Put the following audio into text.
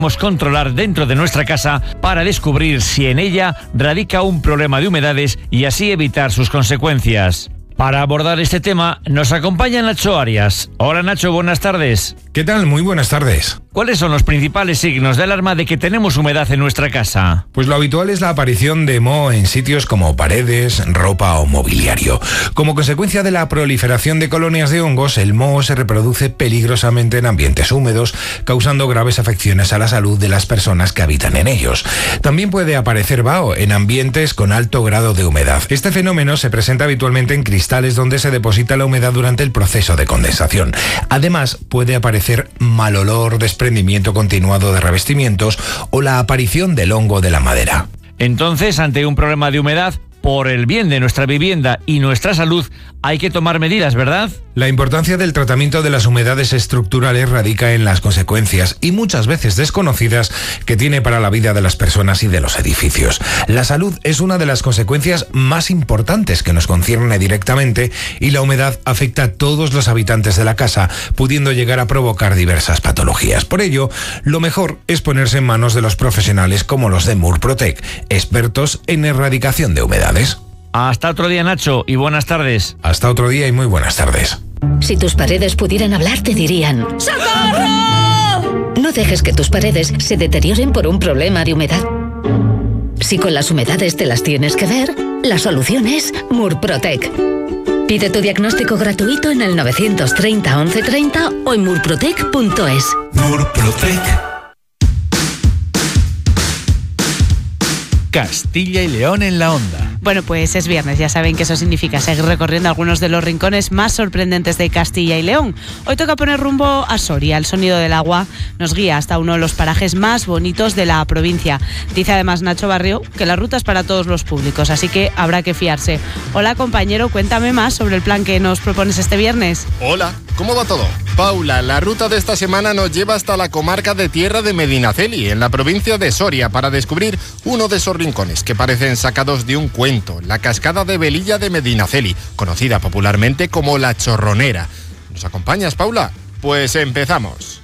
controlar dentro de nuestra casa para descubrir si en ella radica un problema de humedades y así evitar sus consecuencias. Para abordar este tema nos acompaña Nacho Arias. Hola Nacho, buenas tardes. ¿Qué tal? Muy buenas tardes. ¿Cuáles son los principales signos de alarma de que tenemos humedad en nuestra casa? Pues lo habitual es la aparición de moho en sitios como paredes, ropa o mobiliario. Como consecuencia de la proliferación de colonias de hongos, el moho se reproduce peligrosamente en ambientes húmedos, causando graves afecciones a la salud de las personas que habitan en ellos. También puede aparecer vaho en ambientes con alto grado de humedad. Este fenómeno se presenta habitualmente en cristales donde se deposita la humedad durante el proceso de condensación. Además, puede aparecer mal olor, desprendimiento continuado de revestimientos o la aparición del hongo de la madera. Entonces, ante un problema de humedad, por el bien de nuestra vivienda y nuestra salud, hay que tomar medidas, ¿verdad? La importancia del tratamiento de las humedades estructurales radica en las consecuencias, y muchas veces desconocidas, que tiene para la vida de las personas y de los edificios. La salud es una de las consecuencias más importantes que nos concierne directamente, y la humedad afecta a todos los habitantes de la casa, pudiendo llegar a provocar diversas patologías. Por ello, lo mejor es ponerse en manos de los profesionales como los de Murprotec, expertos en erradicación de humedades. Hasta otro día, Nacho, y buenas tardes. Hasta otro día y muy buenas tardes. Si tus paredes pudieran hablar, te dirían: ¡socorro! No dejes que tus paredes se deterioren por un problema de humedad. Si con las humedades te las tienes que ver, la solución es Murprotec. Pide tu diagnóstico gratuito en el 930 1130 o en murprotec.es. Murprotec. Castilla y León en la onda. Bueno, pues es viernes, ya saben que eso significa seguir recorriendo algunos de los rincones más sorprendentes de Castilla y León. Hoy toca poner rumbo a Soria. El sonido del agua nos guía hasta uno de los parajes más bonitos de la provincia. Dice además Nacho Barrio que la ruta es para todos los públicos, así que habrá que fiarse. Hola compañero, cuéntame más sobre el plan que nos propones este viernes. Hola, ¿cómo va todo? Paula, la ruta de esta semana nos lleva hasta la comarca de Tierra de Medinaceli, en la provincia de Soria, para descubrir uno de esos rincones que parecen sacados de un cuento, la cascada de Velilla de Medinaceli, conocida popularmente como La Chorronera. ¿Nos acompañas, Paula? Pues empezamos.